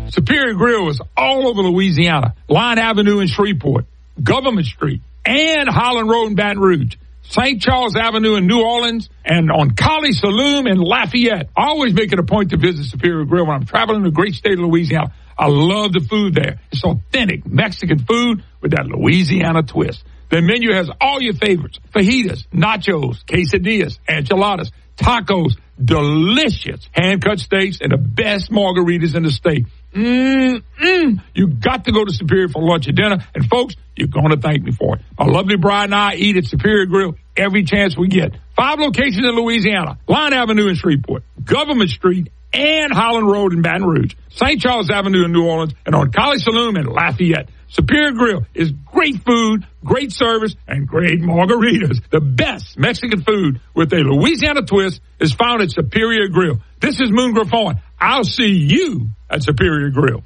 Superior Grill is all over Louisiana. Line Avenue in Shreveport, Government Street, and Highland Road in Baton Rouge. St. Charles Avenue in New Orleans, and on Collie Saloon in Lafayette. I always make it a point to visit Superior Grill when I'm traveling the great state of Louisiana. I love the food there. It's authentic Mexican food with that Louisiana twist. The menu has all your favorites: fajitas, nachos, quesadillas, enchiladas, tacos, delicious hand-cut steaks, and the best margaritas in the state. You got to go to Superior for lunch or dinner, and folks, you're going to thank me for it. My lovely bride and I eat at Superior Grill every chance we get. 5 locations in Louisiana: Line Avenue in Shreveport, Government Street, and Highland Road in Baton Rouge, St. Charles Avenue in New Orleans, and on Collie Saloon in Lafayette. Superior Grill is great food, great service, and great margaritas. The best Mexican food with a Louisiana twist is found at Superior Grill. This is Moon Griffon. I'll see you at Superior Grill.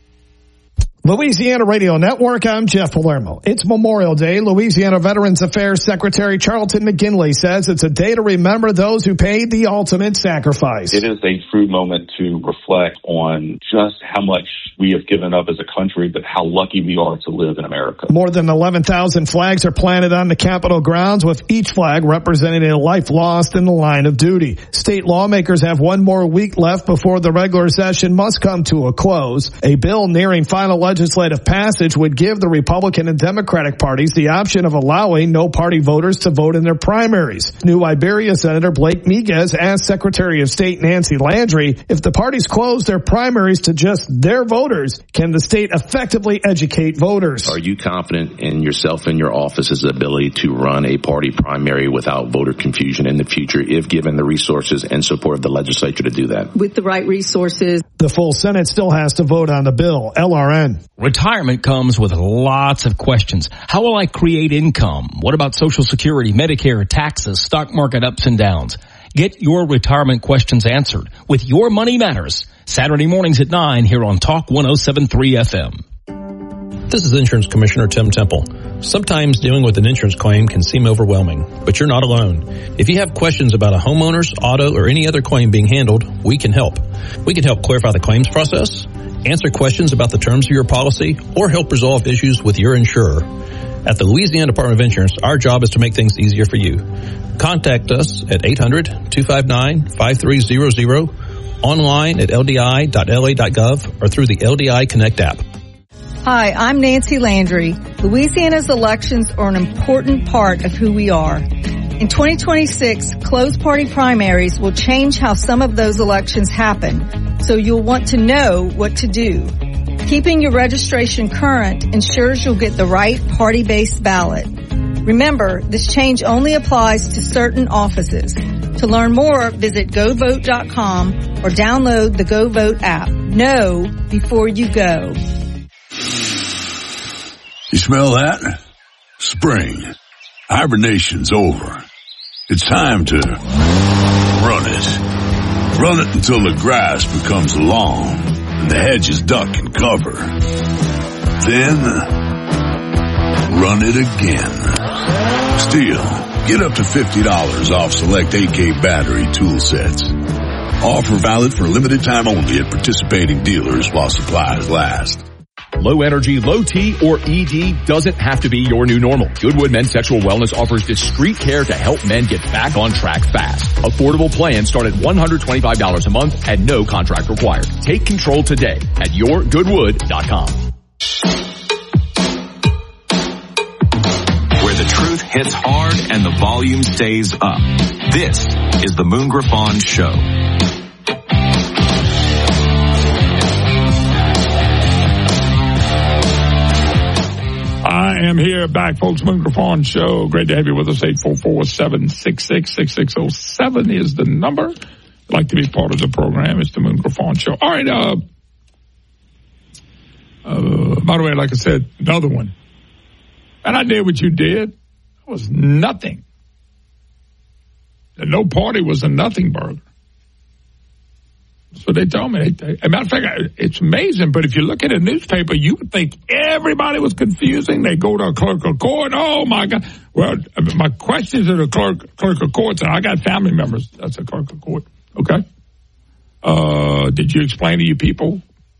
Louisiana Radio Network, I'm Jeff Palermo. It's Memorial Day. Louisiana Veterans Affairs Secretary Charlton McGinley says it's a day to remember those who paid the ultimate sacrifice. It is a true moment to reflect on just how much we have given up as a country, but how lucky we are to live in America. More than 11,000 flags are planted on the Capitol grounds, with each flag representing a life lost in the line of duty. State lawmakers have one more week left before the regular session must come to a close. A bill nearing final legislative passage would give the Republican and Democratic parties the option of allowing no-party voters to vote in their primaries. New Iberia Senator Blake Miguez asked Secretary of State Nancy Landry, if the parties close their primaries to just their voters, can the state effectively educate voters? Are you confident in yourself and your office's ability to run a party primary without voter confusion in the future, if given the resources and support of the legislature to do that? With the right resources. The full Senate still has to vote on the bill. LRN. Retirement comes with lots of questions. How will I create income? What about Social Security, Medicare, taxes, stock market ups and downs? Get your retirement questions answered with Your Money Matters. Saturday mornings at 9 here on Talk 107.3 FM. This is Insurance Commissioner Tim Temple. Sometimes dealing with an insurance claim can seem overwhelming, but you're not alone. If you have questions about a homeowner's, auto, or any other claim being handled, we can help. We can help clarify the claims process, answer questions about the terms of your policy, or help resolve issues with your insurer. At the Louisiana Department of Insurance, our job is to make things easier for you. Contact us at 800-259-5300, online at ldi.la.gov, or through the LDI Connect app. Hi, I'm Nancy Landry. Louisiana's elections are an important part of who we are. In 2026, closed party primaries will change how some of those elections happen, so you'll want to know what to do. Keeping your registration current ensures you'll get the right party-based ballot. Remember, this change only applies to certain offices. To learn more, visit GoVote.com or download the GoVote app. Know before you go. You smell that? Spring. Hibernation's over. It's time to run it. Run it until the grass becomes long and the hedges duck and cover. Then, run it again. Still, get up to $50 off select AK battery tool sets. Offer valid for a limited time only at participating dealers while supplies last. Low energy, low T, or ED doesn't have to be your new normal. Goodwood Men's Sexual Wellness offers discreet care to help men get back on track fast. Affordable plans start at $125 a month and no contract required. Take control today at yourgoodwood.com. Where the truth hits hard and the volume stays up. This is the Moon Griffon Show. I am here back, folks. Moon Griffon Show. Great to have you with us. 844-766-6607 is the number. If you'd like to be part of the program, it's the Moon Griffon Show. All right. By the way, like I said, another one. And I did what you did. It was nothing. The no party was a nothing burger. That's what they told me. As a matter of fact, it's amazing, but if you look at a newspaper, you would think everybody was confusing. They go to a clerk of court. Oh, my God. Well, my questions to the clerk of court, and I got family members. That's a clerk of court. Okay. Did you explain to you people